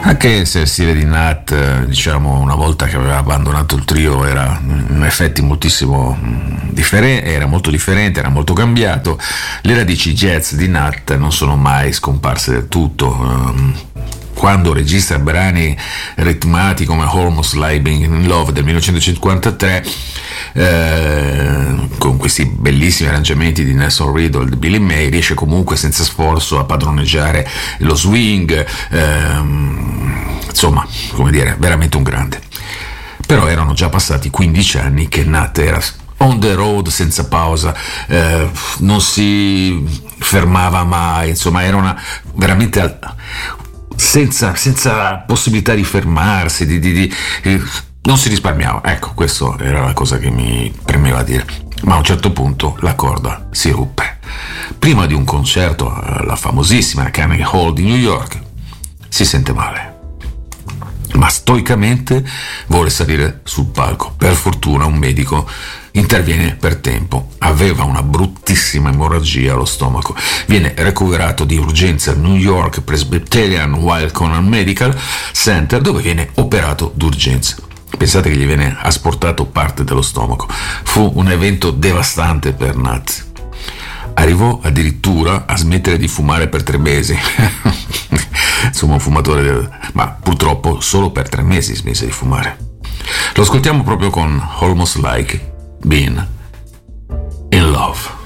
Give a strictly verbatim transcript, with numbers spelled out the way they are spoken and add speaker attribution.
Speaker 1: Anche se il stile di Nat, diciamo, una volta che aveva abbandonato il trio, era in effetti moltissimo differente, era molto differente, era molto cambiato, le radici jazz di Nat non sono mai scomparse del tutto. Quando registra brani ritmati come Almost Like Being in Love del millenovecentocinquantatré, eh, con questi bellissimi arrangiamenti di Nelson Riddle e Billy May, riesce comunque senza sforzo a padroneggiare lo swing, ehm, insomma, come dire, veramente un grande. Però erano già passati quindici anni che Nat era on the road senza pausa, eh, non si fermava mai, insomma era una veramente al, senza, senza possibilità di fermarsi, di, di, di, eh, non si risparmiava. Ecco, questa era la cosa che mi premeva dire. Ma a un certo punto la corda si ruppe. Prima di un concerto alla famosissima Carnegie Hall di New York si sente male, ma stoicamente vuole salire sul palco. Per fortuna un medico interviene per tempo. Aveva una bruttissima emorragia allo stomaco. Viene ricoverato di urgenza al New York Presbyterian Weill Cornell Medical Center, dove viene operato d'urgenza. Pensate che gli viene asportato parte dello stomaco. Fu un evento devastante per Nat. Arrivò addirittura a smettere di fumare per tre mesi. Insomma, un fumatore, ma purtroppo solo per tre mesi smise di fumare. Lo ascoltiamo proprio con Almost Like Being in Love.